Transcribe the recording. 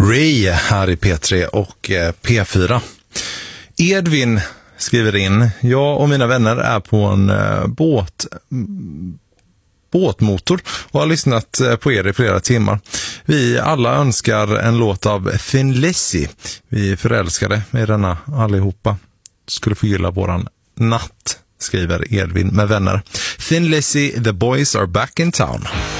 Ray här i P3 och P4. Edvin skriver in: jag och mina vänner är på en båtmotor och har lyssnat på er i flera timmar. Vi alla önskar en låt av Thin Lizzy. Vi är förälskade i denna allihopa. Skulle få gilla våran natt, skriver Edvin med vänner. Thin Lizzy, The Boys Are Back in Town.